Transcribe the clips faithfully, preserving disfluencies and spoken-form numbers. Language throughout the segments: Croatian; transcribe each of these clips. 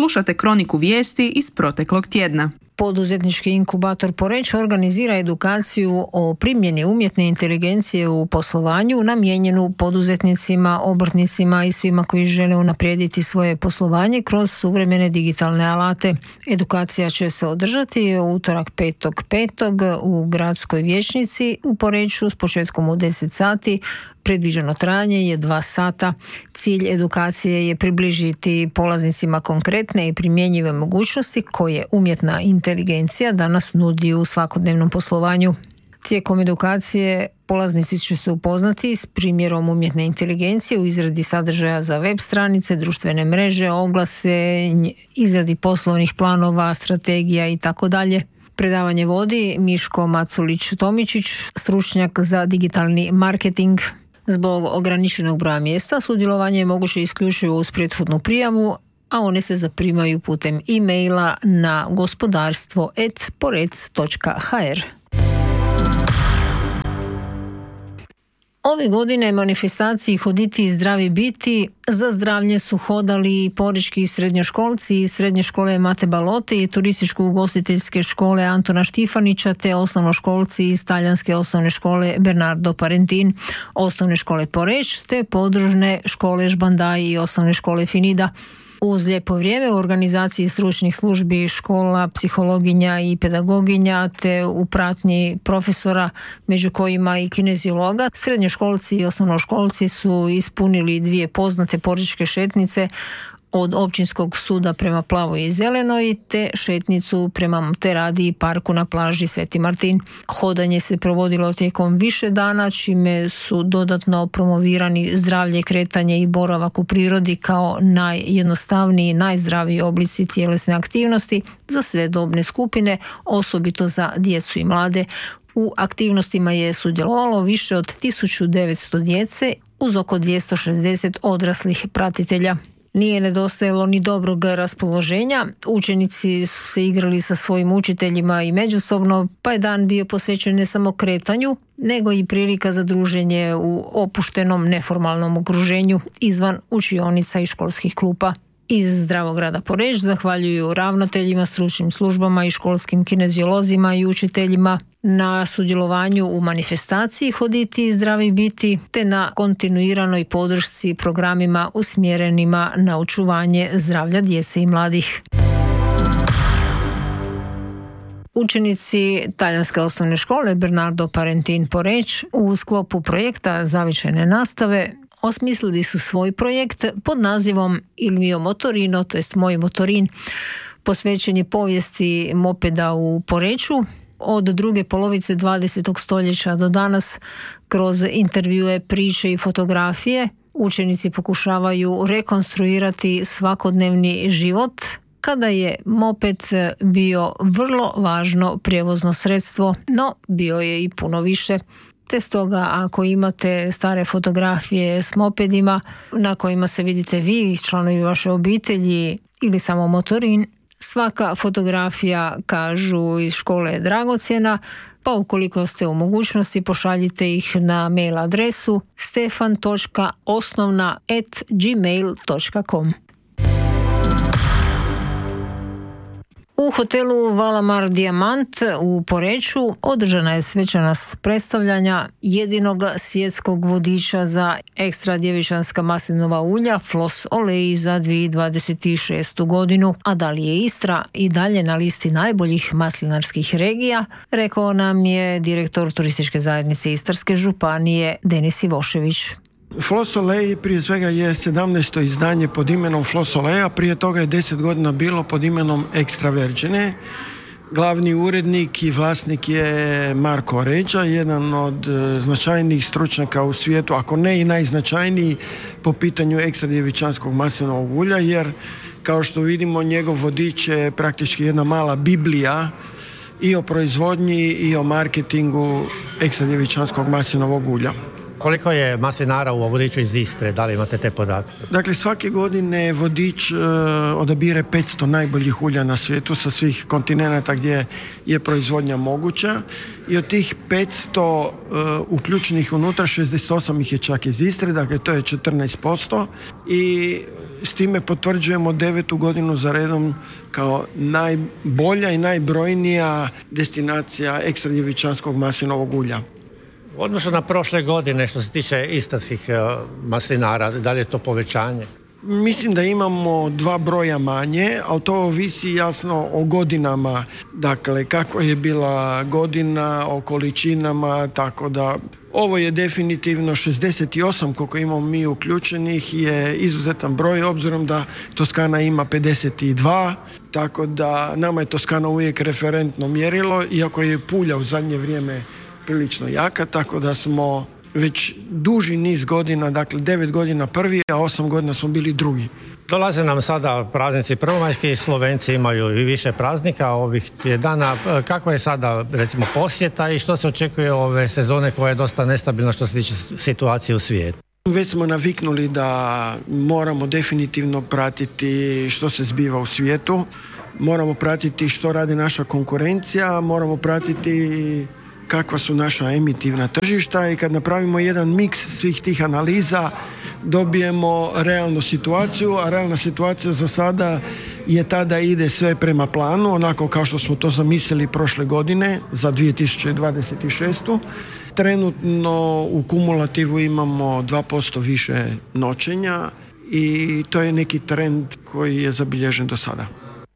Slušate kroniku vijesti iz proteklog tjedna. Poduzetnički inkubator Poreč organizira edukaciju o primjeni umjetne inteligencije u poslovanju namijenjenu poduzetnicima, obrtnicima i svima koji žele unaprijediti svoje poslovanje kroz suvremene digitalne alate. Edukacija će se održati u utorak petog petog u gradskoj vijećnici u Poreču s početkom u deset sati. Predviđeno trajanje je dva sata. Cilj edukacije je približiti polaznicima konkretne i primjenjive mogućnosti koje umjetna inteligencija danas nudi u svakodnevnom poslovanju. Tijekom edukacije polaznici će se upoznati s primjerom umjetne inteligencije u izradi sadržaja za web stranice, društvene mreže, oglase, izradi poslovnih planova, strategija i tako dalje. Predavanje vodi Miško Maculić-Tomičić, stručnjak za digitalni marketing. Zbog ograničenog broja mjesta sudjelovanje je moguće isključivo uz prethodnu prijavu, a one se zaprimaju putem e-maila na gospodarstvo at porec točka h r. Ove godine manifestaciji Hoditi i zdravi biti za zdravlje su hodali i porečki srednjoškolci iz srednje škole Mate Balote i turističko-ugostiteljske škole Antona Štifanića te osnovnoškolci iz talijanske osnovne škole Bernardo Parentin, osnovne škole Poreč te podružne škole Žbandaj i osnovne škole Finida. Uz lijepo vrijeme u organizaciji stručnih službi škola, psihologinja i pedagoginja te u pratnji profesora, među kojima i kineziologa, srednjoškolci i osnovnoškolci su ispunili dvije poznate porečke šetnice od Općinskog suda prema Plavoj i Zelenoj te šetnicu prema Teradi i parku na plaži Sveti Martin. Hodanje se provodilo tijekom više dana, čime su dodatno promovirani zdravlje, kretanje i boravak u prirodi kao najjednostavniji i najzdraviji oblici tjelesne aktivnosti za sve dobne skupine, osobito za djecu i mlade. U aktivnostima je sudjelovalo više od tisuću devetsto djece uz oko dvjesto šezdeset odraslih pratitelja. Nije nedostajalo ni dobrog raspoloženja, učenici su se igrali sa svojim učiteljima i međusobno, pa je dan bio posvećen ne samo kretanju, nego i prilika za druženje u opuštenom neformalnom okruženju izvan učionica i školskih klupa. Iz Zdravog grada Poreč zahvaljuju ravnateljima, stručnim službama i školskim kineziolozima i učiteljima na sudjelovanju u manifestaciji Hoditi i zdravi biti te na kontinuiranoj podršci programima usmjerenima na očuvanje zdravlja djece i mladih. Učenici talijanske osnovne škole Bernardo Parentin Poreč u sklopu projekta zavičajne nastave osmislili su svoj projekt pod nazivom Il mio motorino, to jest moj motorin, posvećen je povijesti mopeda u Poreču od druge polovice dvadesetog stoljeća do danas. Kroz intervjue, priče i fotografije učenici pokušavaju rekonstruirati svakodnevni život kada je moped bio vrlo važno prijevozno sredstvo, no bio je i puno više. Te stoga ako imate stare fotografije s mopedima na kojima se vidite vi i članovi vaše obitelji ili samo motorin, svaka fotografija, kažu iz škole, je dragocjena, pa ukoliko ste u mogućnosti pošaljite ih na mail adresu stefan točka osnovna at gmail točka com. U hotelu Valamar Diamant u Poreču održana je svečana predstavljanja jedinog svjetskog vodiča za ekstra djevičanska maslinova ulja Flos Olej za dvije tisuće dvadeset šestu godinu. A da li je Istra i dalje na listi najboljih maslinarskih regija, rekao nam je direktor turističke zajednice Istarske županije Denis Ivošević. Flos Olej prije svega je sedamnaesto izdanje pod imenom Flos Oleja, prije toga je deset godina bilo pod imenom Extra Vergine. Glavni urednik i vlasnik je Marko Ređa, jedan od značajnijih stručnjaka u svijetu, ako ne i najznačajniji po pitanju ekstra djevičanskog maslinovog ulja, jer kao što vidimo njegov vodič je praktički jedna mala biblija i o proizvodnji i o marketingu ekstra djevičanskog maslinovog ulja. Koliko je maslinara u vodiču iz Istre? Da li imate te podatke? Dakle, svake godine vodič uh, odabire petsto najboljih ulja na svijetu sa svih kontinenata gdje je proizvodnja moguća i od tih petsto uh, uključenih unutra šezdeset osam ih je čak iz Istre, dakle to je četrnaest posto i s time potvrđujemo devetu godinu za redom kao najbolja i najbrojnija destinacija ekstra djevičanskog maslinovog ulja. U odnosu na prošle godine, što se tiče istarskih maslinara, da li je to povećanje? Mislim da imamo dva broja manje, ali to ovisi jasno o godinama. Dakle, kako je bila godina, o količinama, tako da ovo je definitivno šezdeset osam koliko imamo mi uključenih je izuzetan broj, obzirom da Toskana ima pedeset dva, tako da nama je Toskana uvijek referentno mjerilo, iako je Pulja u zadnje vrijeme prilično jaka, tako da smo već duži niz godina, dakle devet godina prvi, a osam godina smo bili drugi. Dolaze nam sada praznici prvomajski, Slovenci imaju i više praznika ovih dana. Kakva je sada recimo posjeta i što se očekuje ove sezone koja je dosta nestabilna što se tiče situacije u svijetu? Već smo naviknuli da moramo definitivno pratiti što se zbiva u svijetu, moramo pratiti što radi naša konkurencija, moramo pratiti kakva su naša emitivna tržišta i kad napravimo jedan miks svih tih analiza dobijemo realnu situaciju, a realna situacija za sada je ta da ide sve prema planu, onako kao što smo to zamislili prošle godine za dvije tisuće dvadeset šestu. Trenutno u kumulativu imamo dva posto više noćenja i to je neki trend koji je zabilježen do sada.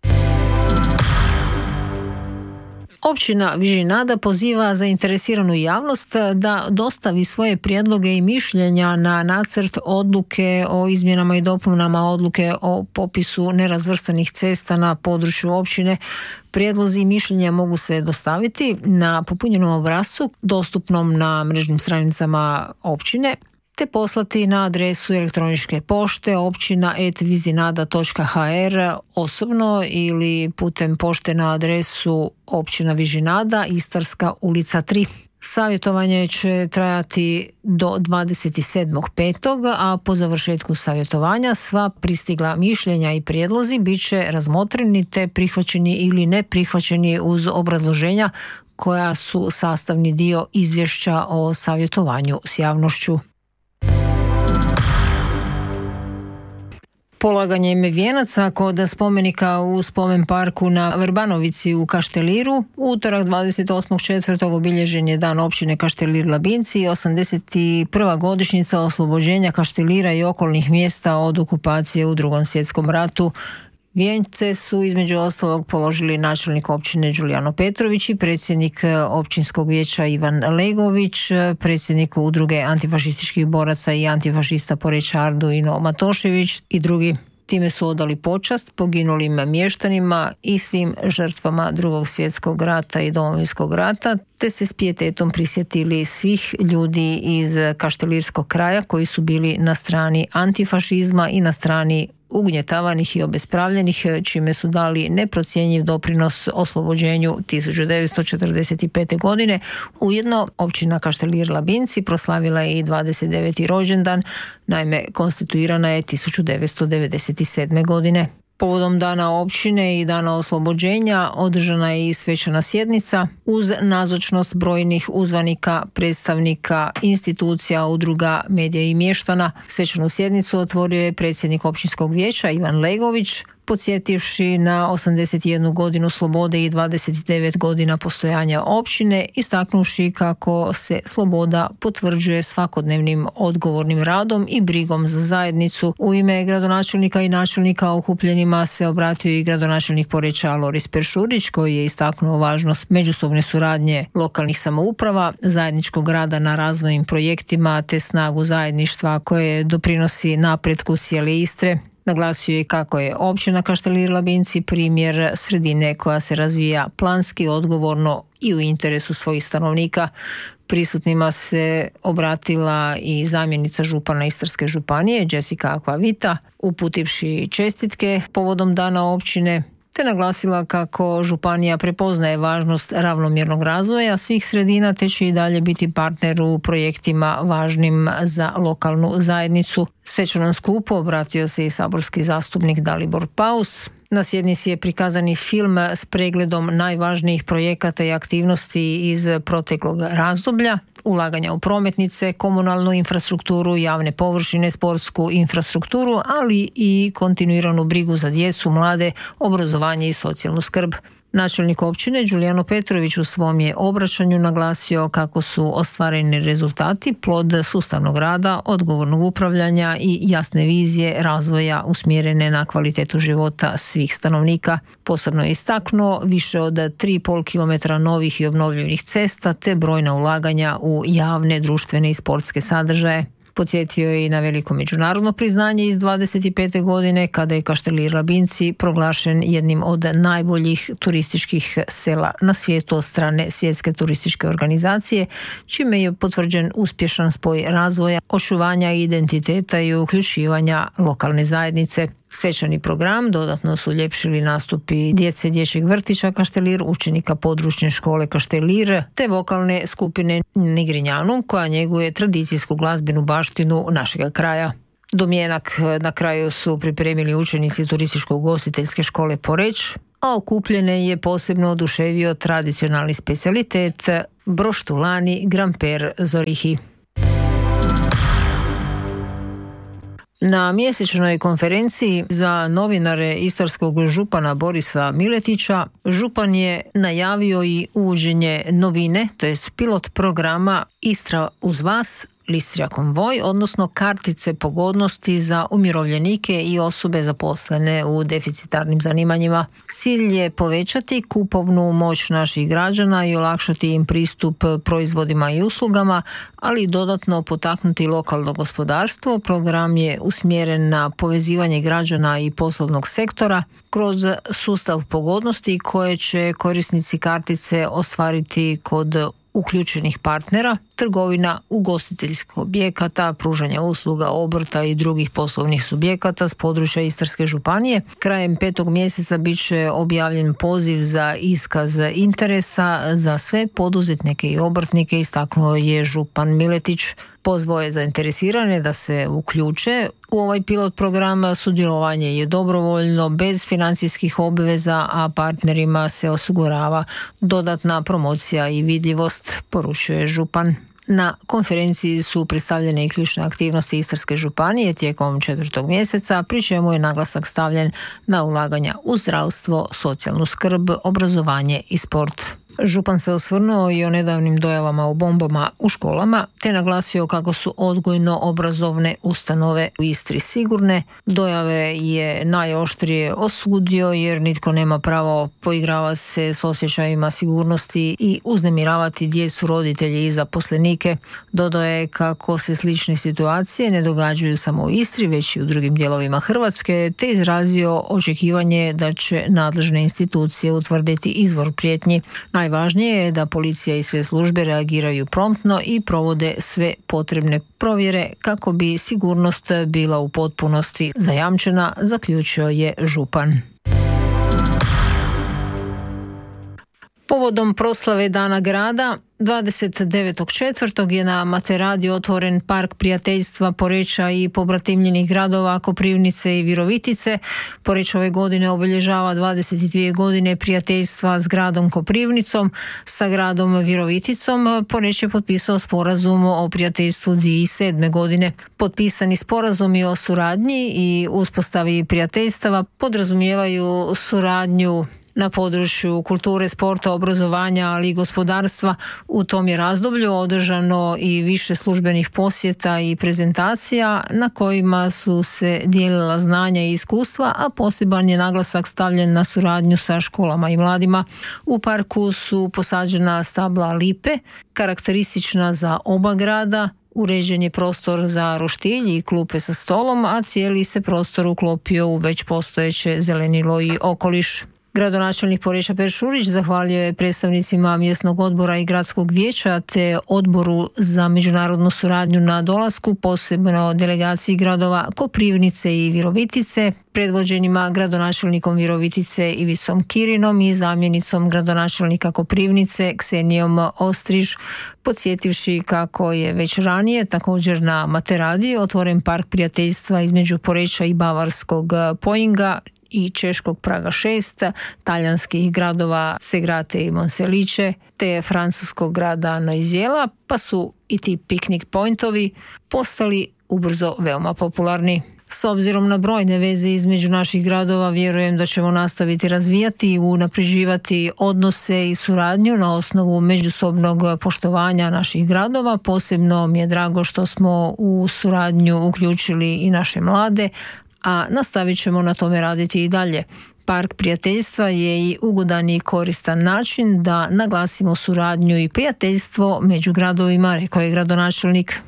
Općina Vižinada poziva zainteresiranu javnost da dostavi svoje prijedloge i mišljenja na nacrt odluke o izmjenama i dopunama odluke o popisu nerazvrstanih cesta na području općine. Prijedlozi i mišljenja mogu se dostaviti na popunjenom obrascu dostupnom na mrežnim stranicama općine te poslati na adresu elektroničke pošte općina et vizinada točka ha er osobno ili putem pošte na adresu općina Vižinada, Istarska ulica tri. Savjetovanje će trajati do dvadeset sedmog petog a po završetku savjetovanja sva pristigla mišljenja i prijedlozi bit će razmotreni te prihvaćeni ili ne prihvaćeni uz obrazloženja koja su sastavni dio izvješća o savjetovanju s javnošću. Polaganje ime vijenaca kod spomenika u spomen parku na Vrbanovici u Kašteliru. Utorak dvadeset osmog četvrtog obilježen je dan općine Kaštelir Labinci i osamdeset prva godišnjica oslobođenja Kaštelira i okolnih mjesta od okupacije u Drugom svjetskom ratu. Vijence su između ostalog položili načelnik općine Đulijano Petrović i predsjednik općinskog vijeća Ivan Legović, predsjednik udruge antifašističkih boraca i antifašista Poreča Arduino Matošević i drugi. Time su odali počast poginulim mještanima i svim žrtvama Drugog svjetskog rata i Domovinskog rata, te se s pijetetom prisjetili svih ljudi iz kaštelirskog kraja koji su bili na strani antifašizma i na strani ugnjetavanih i obespravljenih, čime su dali neprocjenjiv doprinos oslobođenju tisuću devetsto četrdeset pete. godine. Ujedno, općina Kaštelir Labinci proslavila je i dvadeset deveti rođendan, naime konstituirana je tisuću devetsto devedeset sedme. godine. Povodom dana općine i dana oslobođenja održana je i svečana sjednica uz nazočnost brojnih uzvanika, predstavnika institucija, udruga, medija i mještana. Svečanu sjednicu otvorio je predsjednik općinskog vijeća Ivan Legović, podsjetivši na osamdeset jednu godinu slobode i dvadeset devet godina postojanja općine, istaknuvši kako se sloboda potvrđuje svakodnevnim odgovornim radom i brigom za zajednicu. U ime gradonačelnika i načelnika okupljenima se obratio i gradonačelnik Poreča Loris Peršurić, koji je istaknuo važnost međusobne suradnje lokalnih samouprava, zajedničkog rada na razvojnim projektima te snagu zajedništva koje doprinosi napretku cijele Istre. Naglasio je kako je općina Kaštelir Labinci primjer sredine koja se razvija planski, odgovorno i u interesu svojih stanovnika. Prisutnima se obratila i zamjenica župana Istarske županije Jessica Aquavita, uputivši čestitke povodom dana općine, te naglasila kako županija prepoznaje važnost ravnomjernog razvoja svih sredina te će i dalje biti partner u projektima važnim za lokalnu zajednicu. Svečanom skupu obratio se i saborski zastupnik Dalibor Paus. Na sjednici je prikazan i film s pregledom najvažnijih projekata i aktivnosti iz proteklog razdoblja, ulaganja u prometnice, komunalnu infrastrukturu, javne površine, sportsku infrastrukturu, ali i kontinuiranu brigu za djecu, mlade, obrazovanje i socijalnu skrb. Načelnik općine Đulijano Petrović u svom je obraćanju naglasio kako su ostvareni rezultati plod sustavnog rada, odgovornog upravljanja i jasne vizije razvoja usmjerene na kvalitetu života svih stanovnika. Posebno je istaknuo više od tri i pol kilometra novih i obnovljenih cesta te brojna ulaganja u javne, društvene i sportske sadržaje. Podsjetio je i na veliko međunarodno priznanje iz dvadeset pete godine kada je Kaštelir Labinci proglašen jednim od najboljih turističkih sela na svijetu od strane Svjetske turističke organizacije, čime je potvrđen uspješan spoj razvoja, očuvanja identiteta i uključivanja lokalne zajednice. Svečani program dodatno su uljepšili nastupi djece dječjeg vrtića Kaštelir, učenika područne škole Kaštelir te vokalne skupine Nigrinjanu koja njeguje tradicijsku glazbenu baštinu našega kraja. Domjenak na kraju su pripremili učenici turističko-ugostiteljske škole Poreč, a okupljene je posebno oduševio tradicionalni specijalitet broštulani Gramper Zorihi. Na mjesečnoj konferenciji za novinare istarskog župana Borisa Miletića župan je najavio i uvođenje novine, to jest pilot programa Istra uz vas, Listrija konvoj, odnosno kartice pogodnosti za umirovljenike i osobe zaposlene u deficitarnim zanimanjima. Cilj je povećati kupovnu moć naših građana i olakšati im pristup proizvodima i uslugama, ali i dodatno potaknuti lokalno gospodarstvo. Program je usmjeren na povezivanje građana i poslovnog sektora kroz sustav pogodnosti koje će korisnici kartice ostvariti kod uključenih partnera, trgovina, ugostiteljskih objekata, pružanja usluga, obrta i drugih poslovnih subjekata s područja Istarske županije. Krajem petog mjeseca bit će objavljen poziv za iskaz interesa za sve poduzetnike i obrtnike, istaknuo je župan Miletić. Pozvao je zainteresirane da se uključe u ovaj pilot program. Sudjelovanje je dobrovoljno, bez financijskih obveza, a partnerima se osigurava dodatna promocija i vidljivost, poručuje župan. Na konferenciji su predstavljene i ključne aktivnosti Istarske županije tijekom četvrtog mjeseca, pri čemu je naglasak stavljen na ulaganja u zdravstvo, socijalnu skrb, obrazovanje i sport. Župan se osvrnuo i o nedavnim dojavama o bombama u školama, te naglasio kako su odgojno-obrazovne ustanove u Istri sigurne. Dojave je najoštrije osudio jer nitko nema pravo poigravati se s osjećajima sigurnosti i uznemiravati djecu, roditelje i zaposlenike. Dodao je kako se slične situacije ne događaju samo u Istri, već i u drugim dijelovima Hrvatske, te izrazio očekivanje da će nadležne institucije utvrditi izvor prijetnji. Najvažnije je da policija i sve službe reagiraju promptno i provode sve potrebne provjere kako bi sigurnost bila u potpunosti zajamčena, zaključio je župan. Povodom proslave Dana grada, dvadeset devetog četvrtog je na Materadi otvoren park prijateljstva Poreča i pobratimljenih gradova Koprivnice i Virovitice. Poreč ove godine obilježava dvadeset dvije godine prijateljstva s gradom Koprivnicom. Sa gradom Viroviticom Poreč je potpisao sporazum o prijateljstvu dvije tisuće sedme. godine. Potpisani sporazumi o suradnji i uspostavi prijateljstava podrazumijevaju suradnju na području kulture, sporta, obrazovanja, ali i gospodarstva. U tom je razdoblju održano i više službenih posjeta i prezentacija na kojima su se dijelila znanja i iskustva, a poseban je naglasak stavljen na suradnju sa školama i mladima. U parku su posađena stabla lipe, karakteristična za oba grada. Uređen je prostor za roštilj i klupe sa stolom, a cijeli se prostor uklopio u već postojeće zelenilo i okoliš. Gradonačelnik Poreča Peršurić zahvalio je predstavnicima mjesnog odbora i gradskog vijeća te odboru za međunarodnu suradnju na dolasku, posebno delegaciji gradova Koprivnice i Virovitice, predvođenima gradonačelnikom Virovitice Ivicom Kirinom i zamjenicom gradonačelnika Koprivnice Ksenijom Ostriž, podsjetivši kako je već ranije također na Materadi otvoren park prijateljstva između Poreča i Bavarskog Pojinga i češkog Praga šest, talijanskih gradova Segrate i Monselice, te francuskog grada Noisijela, pa su i ti piknik pointovi postali ubrzo veoma popularni. S obzirom na brojne veze između naših gradova, vjerujem da ćemo nastaviti razvijati i unapređivati odnose i suradnju na osnovu međusobnog poštovanja naših gradova. Posebno mi je drago što smo u suradnju uključili i naše mlade, a nastavit ćemo na tome raditi i dalje. Park prijateljstva je i ugodan i koristan način da naglasimo suradnju i prijateljstvo među gradovima, rekao je gradonačelnik.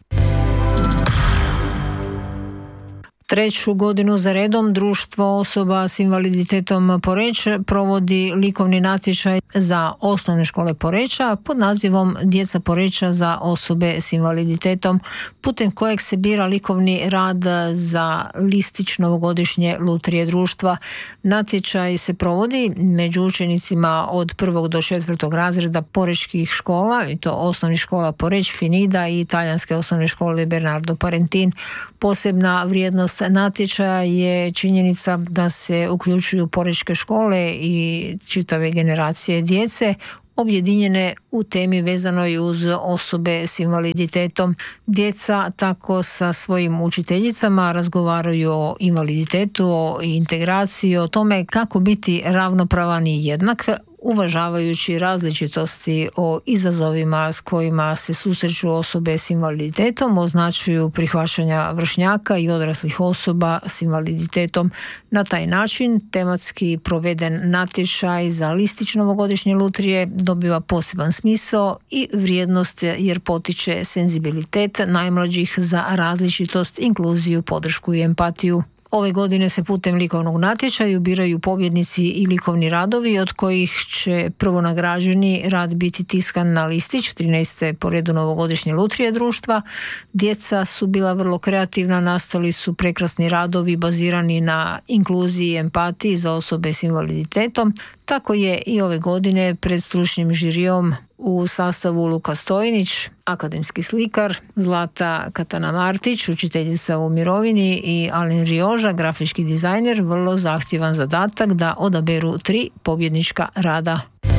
Treću godinu za redom Društvo osoba s invaliditetom Poreč provodi likovni natječaj za osnovne škole Poreča pod nazivom Djeca Poreča za osobe s invaliditetom, putem kojeg se bira likovni rad za listić novogodišnje lutrije društva. Natječaj se provodi među učenicima od prvog do četvrtog razreda porečkih škola, i to osnovnih škola Poreč, Finida i talijanske osnovne škole Bernardo Parentin. Posebna vrijednost natječaja je činjenica da se uključuju porečke škole i čitave generacije djece objedinjene u temi vezanoj uz osobe s invaliditetom. Djeca tako sa svojim učiteljicama razgovaraju o invaliditetu, o integraciji, o tome kako biti ravnopravan i jednak, uvažavajući različitosti o izazovima s kojima se susreću osobe s invaliditetom, označuju prihvaćanja vršnjaka i odraslih osoba s invaliditetom. Na taj način tematski proveden natječaj za listić novogodišnje lutrije dobiva poseban smisao i vrijednost jer potiče senzibilitet najmlađih za različitost, inkluziju, podršku i empatiju. Ove godine se putem likovnog natječaja biraju pobjednici i likovni radovi, od kojih će prvo nagrađeni rad biti tiskan na listić trinaeste po redu novogodišnje lutrije društva. Djeca su bila vrlo kreativna, nastali su prekrasni radovi bazirani na inkluziji i empatiji za osobe s invaliditetom. Tako je i ove godine pred stručnim žirijom u sastavu Luka Stojnić, akademski slikar, Zlata Katana Martić, učiteljica u mirovini, i Alen Rioža, grafički dizajner, vrlo zahtjevan zadatak da odaberu tri pobjednička rada.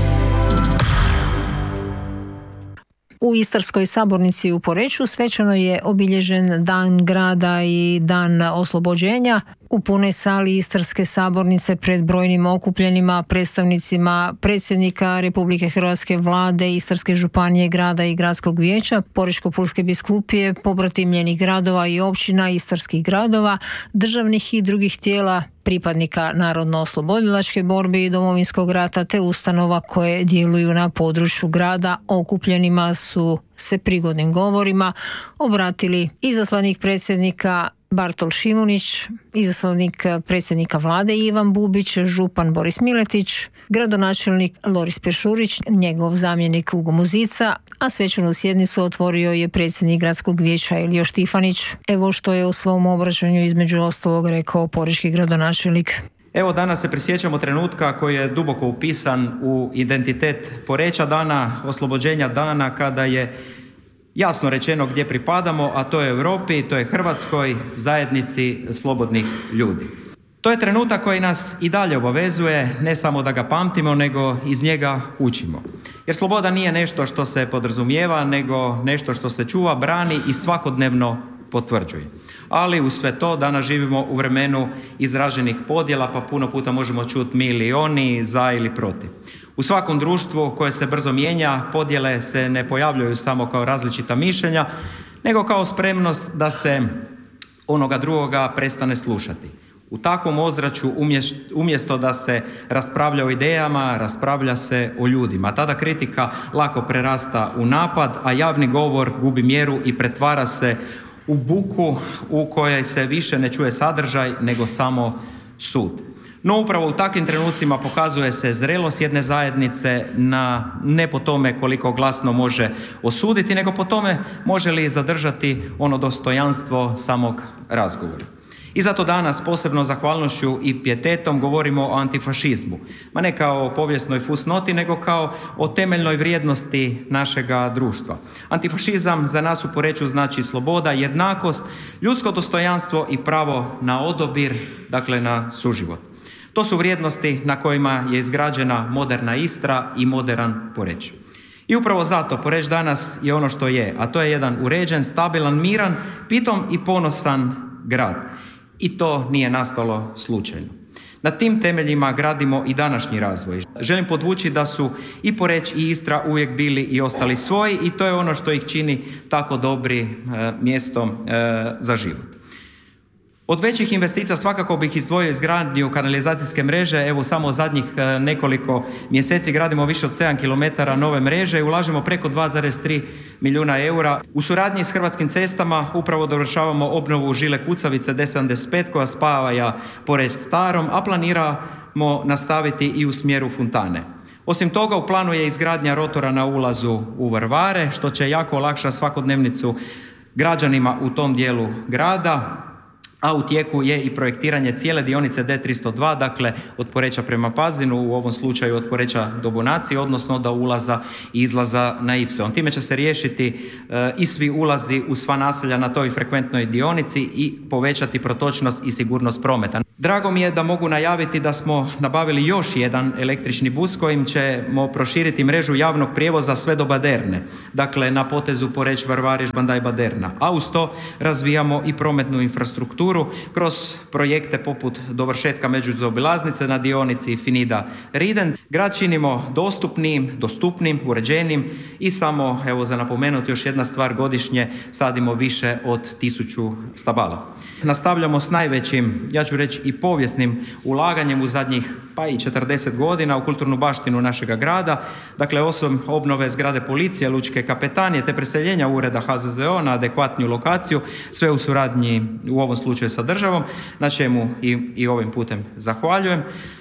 U Istarskoj sabornici u Poreču svečano je obilježen Dan grada i Dan oslobođenja. U punoj sali Istarske sabornice pred brojnim okupljenima, predstavnicima predsjednika Republike Hrvatske, vlade, Istarske županije, grada i gradskog vijeća, Porečko-pulske biskupije, pobratimljenih gradova i općina, istarskih gradova, državnih i drugih tijela, pripadnika narodno-oslobodilačke borbe i Domovinskog rata te ustanova koje djeluju na području grada. Okupljenima su se prigodnim govorima obratili izaslanik predsjednika Bartol Šimunić, izaslanik predsjednika vlade Ivan Bubić, župan Boris Miletić, gradonačelnik Loris Peršurić, njegov zamjenik Ugo Muzica, a svečanu sjednicu otvorio je predsjednik gradskog vijeća Elio Štifanić. Evo što je u svom obraćanju između ostalog rekao porečki gradonačelnik. Evo danas se prisjećamo trenutka koji je duboko upisan u identitet Poreča, dana oslobođenja, dana kada je jasno rečeno gdje pripadamo, a to je Europi, to je Hrvatskoj zajednici slobodnih ljudi. To je trenutak koji nas i dalje obavezuje, ne samo da ga pamtimo, nego iz njega učimo. Jer sloboda nije nešto što se podrazumijeva, nego nešto što se čuva, brani i svakodnevno potvrđuje. Ali uz sve to danas živimo u vremenu izraženih podjela, pa puno puta možemo čuti mi ili oni, za ili protiv. U svakom društvu koje se brzo mijenja, podjele se ne pojavljuju samo kao različita mišljenja, nego kao spremnost da se onoga drugoga prestane slušati. U takvom ozračju umjesto da se raspravlja o idejama, raspravlja se o ljudima. Tada kritika lako prerasta u napad, a javni govor gubi mjeru i pretvara se u buku u kojoj se više ne čuje sadržaj, nego samo sud. No upravo u takvim trenucima pokazuje se zrelost jedne zajednice na, ne po tome koliko glasno može osuditi, nego po tome može li zadržati ono dostojanstvo samog razgovora. I zato danas posebno zahvalnošću i pijetetom govorimo o antifašizmu. Ma ne kao o povijesnoj fusnoti, nego kao o temeljnoj vrijednosti našega društva. Antifašizam za nas u Poreču znači sloboda, jednakost, ljudsko dostojanstvo i pravo na odabir, dakle na suživot. To su vrijednosti na kojima je izgrađena moderna Istra i moderan Poreč. I upravo zato Poreč danas je ono što je, a to je jedan uređen, stabilan, miran, pitom i ponosan grad. I to nije nastalo slučajno. Na tim temeljima gradimo i današnji razvoj. Želim podvući da su i Poreč i Istra uvijek bili i ostali svoji i to je ono što ih čini tako dobri e, mjestom e, za život. Od većih investicija svakako bih izdvojio izgradnju kanalizacijske mreže. Evo samo zadnjih nekoliko mjeseci gradimo više od sedam kilometara nove mreže i ulažemo preko dva zarez tri milijuna eura. U suradnji s Hrvatskim cestama upravo dovršavamo obnovu žile kucavice D sedamdeset pet koja spaja Poreč s Starom, a planiramo nastaviti i u smjeru Fontane. Osim toga, u planu je izgradnja rotora na ulazu u Varvare, što će jako olakšati svakodnevnicu građanima u tom dijelu grada. A u tijeku je i projektiranje cijele dionice D tristo dva, dakle od Poreča prema Pazinu, u ovom slučaju od Poreča do Bonacije, odnosno do ulaza i izlaza na Ipsilon. Time će se riješiti e, i svi ulazi u sva naselja na toj frekventnoj dionici i povećati protočnost i sigurnost prometa. Drago mi je da mogu najaviti da smo nabavili još jedan električni bus kojim ćemo proširiti mrežu javnog prijevoza sve do Baderne, dakle na potezu Poreč, Varvariš, Bandaj, Baderna. A uz to razvijamo i prometnu infrastrukturu kroz projekte poput dovršetka međuzaobilaznice na dionici Finida-Riden. Grad činimo dostupnim, dostupnim, uređenim i samo, evo za napomenuti još jedna stvar, godišnje sadimo više od tisuću stabala. Nastavljamo s najvećim, ja ću reći i povijesnim ulaganjem u zadnjih pa i četrdeset godina u kulturnu baštinu našega grada. Dakle, osim obnove zgrade policije, lučke kapetanije te preseljenja ureda H Z Z O na adekvatniju lokaciju, sve u suradnji u ovom slučaju sa državom, na čemu i, i ovim putem zahvaljujem.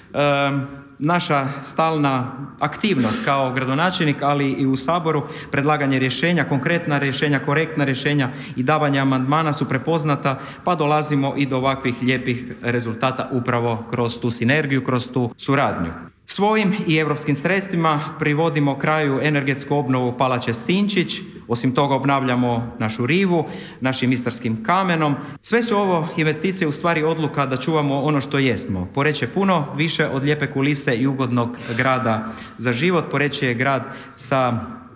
E, Naša stalna aktivnost kao gradonačelnik, ali i u Saboru, predlaganje rješenja, konkretna rješenja, korektna rješenja i davanje amandmana su prepoznata, pa dolazimo i do ovakvih lijepih rezultata upravo kroz tu sinergiju, kroz tu suradnju. Svojim i europskim sredstvima privodimo kraju energetsku obnovu Palače Sinčić, osim toga obnavljamo našu rivu, našim istarskim kamenom. Sve su ovo investicije u stvari odluka da čuvamo ono što jesmo. Poreč je puno više od lijepe kulise i ugodnog grada za život. Poreč je grad sa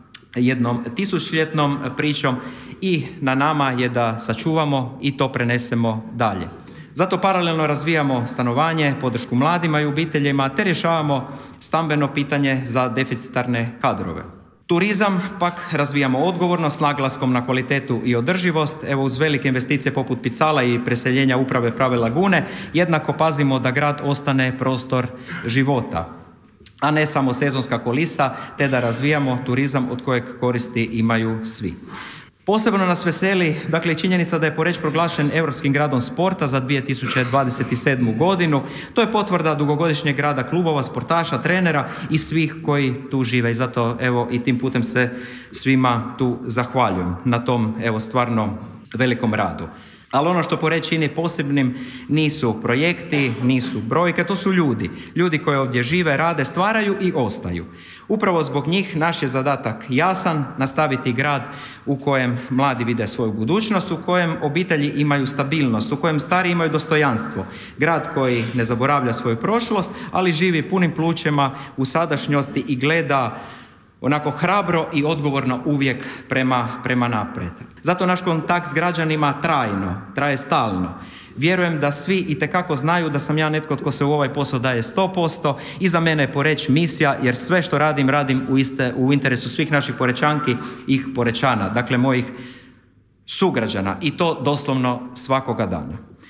jednom tisućljetnom pričom i na nama je da sačuvamo i to prenesemo dalje. Zato paralelno razvijamo stanovanje, podršku mladima i obiteljima, te rješavamo stambeno pitanje za deficitarne kadrove. Turizam pak razvijamo odgovorno s naglaskom na kvalitetu i održivost. Evo uz velike investicije poput Picala i preseljenja uprave Prave Lagune, jednako pazimo da grad ostane prostor života, a ne samo sezonska kulisa, te da razvijamo turizam od kojeg koristi imaju svi. Posebno nas veseli, dakle, činjenica da je Poreč proglašen Europskim gradom sporta za dvije tisuće dvadeset sedmu. godinu. To je potvrda dugogodišnjeg rada klubova, sportaša, trenera i svih koji tu žive. I zato, evo, i tim putem se svima tu zahvaljujem na tom, evo, stvarno velikom radu. Ali ono što Poreč čini posebnim nisu projekti, nisu brojke, to su ljudi. Ljudi koji ovdje žive, rade, stvaraju i ostaju. Upravo zbog njih naš je zadatak jasan, nastaviti grad u kojem mladi vide svoju budućnost, u kojem obitelji imaju stabilnost, u kojem stari imaju dostojanstvo. Grad koji ne zaboravlja svoju prošlost, ali živi punim plućima u sadašnjosti i gleda onako hrabro i odgovorno uvijek prema, prema naprijed. Zato naš kontakt s građanima trajno, traje stalno. Vjerujem da svi itekako znaju da sam ja netko tko se u ovaj posao daje sto posto i za mene je Poreč misija, jer sve što radim, radim u, iste, u interesu svih naših Porečanki i Porečana, dakle mojih sugrađana, i to doslovno svakoga dana.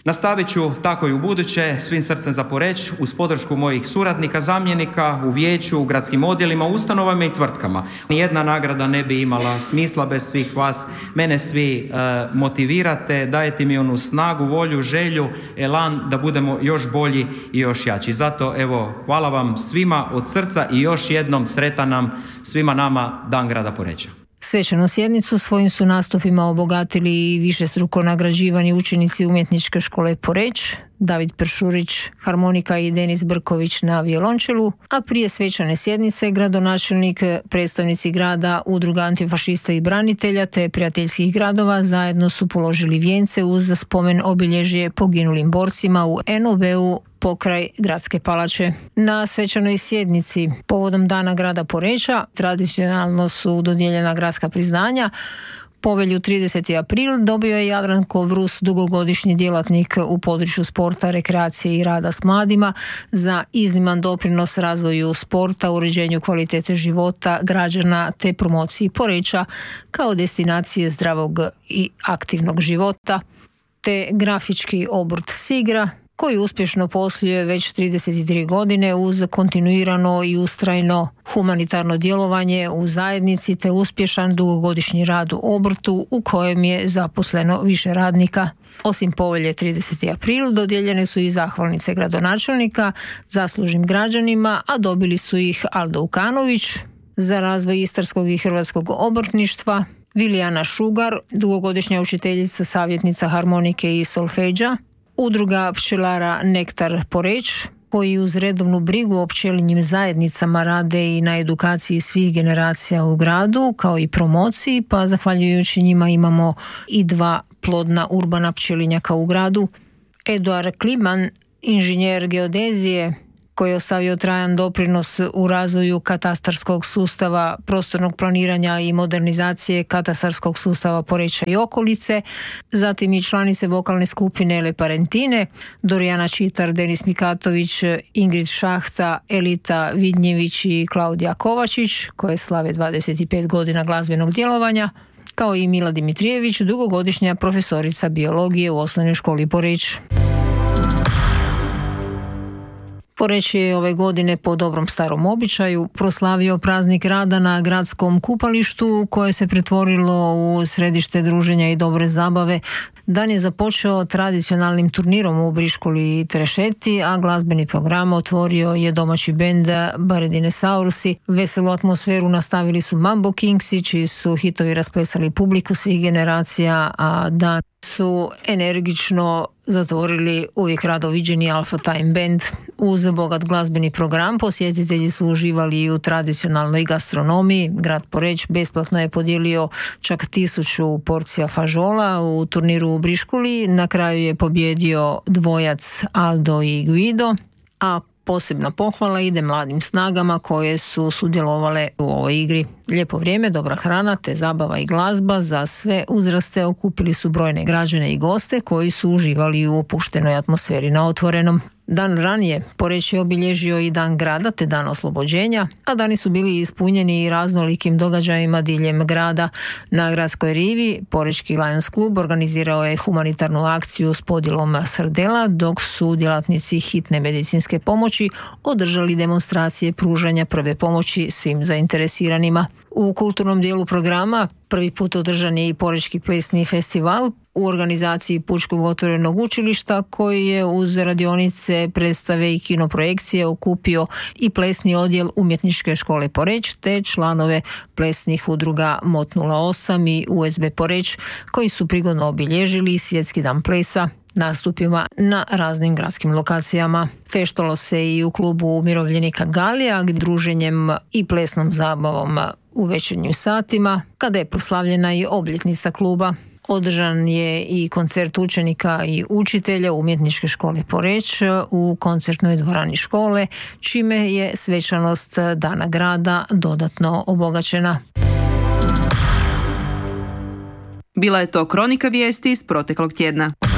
Nastavit ću tako i u buduće, svim srcem za Poreč, uz podršku mojih suradnika, zamjenika, u vijeću, u gradskim odjelima, ustanovama i tvrtkama. Nijedna nagrada ne bi imala smisla bez svih vas. Mene svi e, motivirate, dajete mi onu snagu, volju, želju, elan da budemo još bolji i još jači. Zato, evo, hvala vam svima od srca i još jednom sretan nam svima nama Dan grada Poreča. Svečanu sjednicu svojim su nastupima obogatili i višestruko nagrađivani učenici Umjetničke škole Poreč, David Peršurić, harmonika i Denis Brković na violončelu, a prije svečane sjednice gradonačelnik, predstavnici grada, udruga antifašista i branitelja te prijateljskih gradova zajedno su položili vijence uz spomen obilježje poginulim borcima u en o be-u pokraj Gradske palače. Na svečanoj sjednici povodom Dana grada Poreča tradicionalno su dodijeljena gradska priznanja. Povelju trideseti april dobio je Jadranko Vrus, dugogodišnji djelatnik u području sporta, rekreacije i rada s mladima, za izniman doprinos razvoju sporta, uređenju kvalitete života građana te promociji Poreča kao destinacije zdravog i aktivnog života, te grafički obrt Sigra, koji uspješno posluje već trideset tri godine uz kontinuirano i ustrajno humanitarno djelovanje u zajednici te uspješan dugogodišnji rad u obrtu u kojem je zaposleno više radnika. Osim povelje trideseti april dodijeljene su i zahvalnice gradonačelnika zaslužnim građanima, a dobili su ih Aldo Ukanović za razvoj istarskog i hrvatskog obrtništva, Vilijana Šugar, dugogodišnja učiteljica, savjetnica harmonike i solfeđa, Udruga pčelara Nektar Poreč, koji uz redovnu brigu o pčelinjim zajednicama rade i na edukaciji svih generacija u gradu, kao i promociji, pa zahvaljujući njima imamo i dva plodna urbana pčelinjaka u gradu. Eduard Kliman, inženjer geodezije, koji je ostavio trajan doprinos u razvoju katastarskog sustava, prostornog planiranja i modernizacije katastarskog sustava Poreča i okolice, zatim i članice vokalne skupine Le Parentine, Dorijana Čitar, Denis Mikatović, Ingrid Šahta, Elita Vidnjević i Klaudija Kovačić, koje slave dvadeset pet godina glazbenog djelovanja, kao i Mila Dimitrijević, dugogodišnja profesorica biologije u osnovnoj školi Poreč. Poreč je ove godine po dobrom starom običaju proslavio praznik rada na gradskom kupalištu koje se pretvorilo u središte druženja i dobre zabave. Dan je započeo tradicionalnim turnirom u Briškuli i Trešeti, a glazbeni program otvorio je domaći bend Baredinezaurusi. Veselu atmosferu nastavili su Mambo Kingsi, čiji su hitovi rasplesali publiku svih generacija, a dan su energično zatvorili uvijek rado viđeni Alpha Time Band. Uz bogat glazbeni program posjetitelji su uživali i u tradicionalnoj gastronomiji. Grad Poreč besplatno je podijelio čak tisuću porcija fažola u turniru u Briškuli. Na kraju je pobjedio dvojac Aldo i Guido, a posebna pohvala ide mladim snagama koje su sudjelovale u ovoj igri. Lijepo vrijeme, dobra hrana te zabava i glazba za sve uzraste okupili su brojne građane i goste koji su uživali u opuštenoj atmosferi na otvorenom. Dan ranije Poreč je obilježio i Dan grada te Dan oslobođenja, a dani su bili ispunjeni i raznolikim događajima diljem grada. Na gradskoj rivi Porečki Lions klub organizirao je humanitarnu akciju s podjelom srdela, dok su djelatnici hitne medicinske pomoći održali demonstracije pružanja prve pomoći svim zainteresiranima. U kulturnom dijelu programa prvi put održan je i Porečki plesni festival u organizaciji Pučkog otvorenog učilišta, koji je uz radionice, predstave i kinoprojekcije okupio i plesni odjel Umjetničke škole Poreč te članove plesnih udruga M O T nula osam i U S B Poreč, koji su prigodno obilježili Svjetski dan plesa nastupima na raznim gradskim lokacijama. Feštalo se i u klubu umirovljenika Galija, druženjem i plesnom zabavom u večernjim satima, kada je proslavljena i obljetnica kluba. Održan je i koncert učenika i učitelja Umjetničke škole Poreč u koncertnoj dvorani škole, čime je svečanost Dana grada dodatno obogaćena. Bila je to kronika vijesti iz proteklog tjedna.